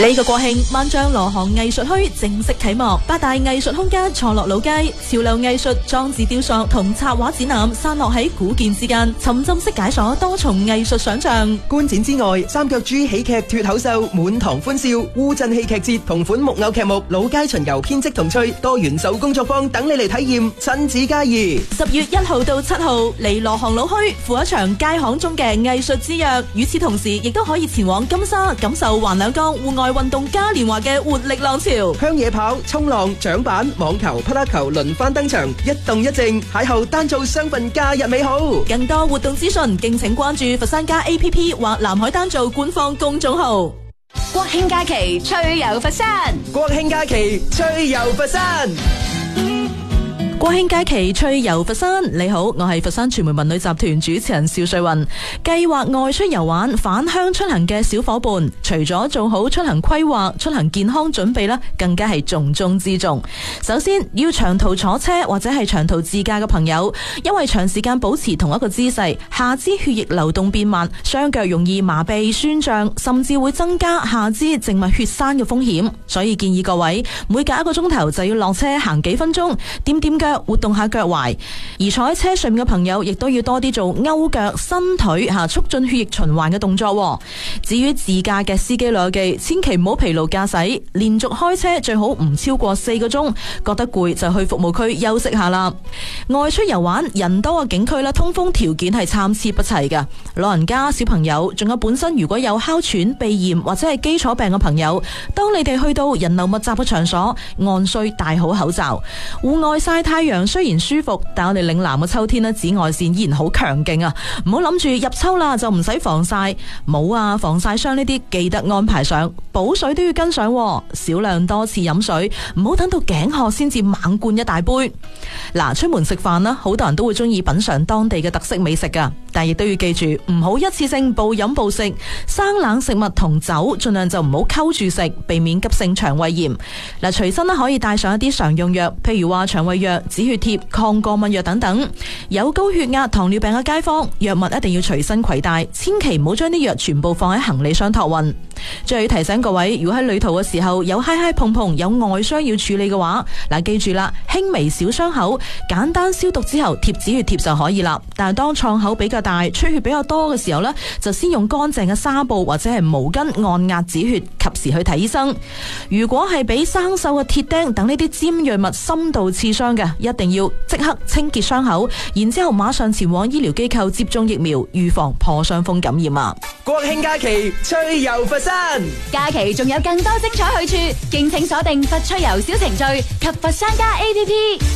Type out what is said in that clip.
呢個國慶，萬象羅行藝術墟正式啟幕，八大藝術空間錯落老街，潮流藝術、裝置雕塑同插畫展覽散落喺古建之間，沉浸式解鎖多重藝術想象。 觀展之外，三腳豬喜劇脫口秀、滿堂歡笑、烏鎮戲劇節同款木偶劇目、老街巡遊編織童趣、多元手工作坊等你嚟體驗，親子皆宜。10月1號到7號嚟羅行老墟，赴一場街巷中嘅藝術之約。與此同時，亦都可以前往金沙感受橫兩江戶外運動嘉年華嘅活力浪潮，鄉野跑、衝浪、槳板、網球、匹克球輪番登場，一動一靜，邂逅單做雙份假日美好。更多活動資訊，敬請關注佛山家 APP 或南海單做官方公眾號。 國慶假期趣遊佛山， 國慶假期趣遊佛山。 國慶假期趣遊佛山，你好，我係佛山傳媒文旅集團主持人邵瑞雲。計劃外出遊玩、返鄉出行嘅小伙伴，除咗做好出行規劃、出行健康準備啦，更加係重中之重。首先，要長途坐車或者係長途自駕嘅朋友，因為長時間保持同一個姿勢，下肢血液流動變慢，雙腳容易麻痹、酸脹，甚至會增加下肢靜脈血栓嘅風險。所以建議各位每隔1個鐘頭就要落車行幾分鐘，點點腳，活動下腳踝。而坐喺車上面嘅朋友亦都要多啲做勾腳伸腿，促進血液循環嘅動作。至於自駕嘅司機老友記，千祈唔好疲勞駕駛，連續開車最好唔超過4個鐘，覺得攰就去服務區休息下啦。外出遊玩人多嘅景區啦，通風條件係參差不齊嘅，老人家、小朋友仲有本身如果有哮喘、鼻炎或者係基礎病嘅朋友，當你哋去到人流密集嘅場所，按需戴好口罩。戶外曬太陽雖然舒服，但我哋嶺南嘅秋天咧，紫外線依然好強勁啊！唔好諗住入秋啦就唔使防曬，帽啊、防曬霜呢啲記得安排上，補水都要跟上，少量多次飲水，唔好等到頸渴先至猛灌一大杯。嗱，出門食飯啦，好多人都會中意品嘗當地嘅特色美食噶，但亦都要記住唔好一次性暴飲暴食，生冷食物同酒盡量就唔好溝住食，避免急性腸胃炎。嗱，隨身咧可以帶上一啲常用藥，譬如話腸胃藥、止血貼、抗過敏藥等等。有高血壓、糖尿病嘅街坊，藥物一定要隨身攜帶，千祈唔好將啲藥全部放喺行李箱託運。最後要提醒各位，如果喺旅途嘅時候有揩揩碰碰、有外傷要處理嘅話，記住啦，輕微小傷口簡單消毒之後貼止血貼就可以啦。但係當創口比較大、出血比較多嘅時候呢，就先用乾淨嘅紗布或者係毛巾按壓止血，及時去睇醫生。如果係俾生鏽嘅鐵釘等呢啲尖銳物深度刺傷嘅，一定要即刻清潔傷口，然之後馬上前往醫療機構接種疫苗，預防破傷風感染啊！ 國慶假期趣遊佛山， 假期仲有更多精彩去處，敬請鎖定佛趣遊小程序及佛山家 APP。